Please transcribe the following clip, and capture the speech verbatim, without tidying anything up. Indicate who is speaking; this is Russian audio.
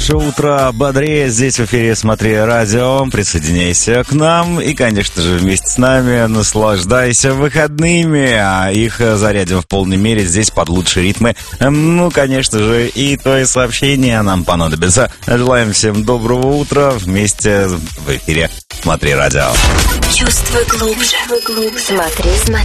Speaker 1: ваше утро бодрее. Здесь в эфире «Смотри радио». Присоединяйся к нам и, конечно же, вместе с нами наслаждайся выходными. А их зарядим в полной мере здесь под лучшие ритмы. Ну, конечно же, и твои сообщения нам понадобятся. Желаем всем доброго утра вместе в эфире «Смотри радио».
Speaker 2: Чувствуй глубже. Смотри, смотри.